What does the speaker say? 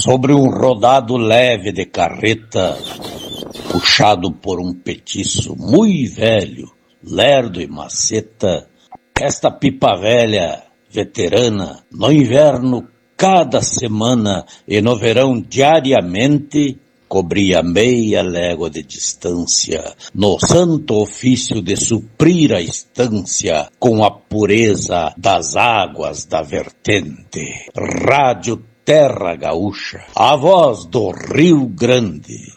sobre um rodado leve de carreta, puxado por um petiço muito velho, lerdo e maceta, esta pipa velha, veterana, no inverno cada semana e no verão diariamente, cobria meia légua de distância, no santo ofício de suprir a estância com a pureza das águas da vertente. Rádio Terra Gaúcha, a voz do Rio Grande.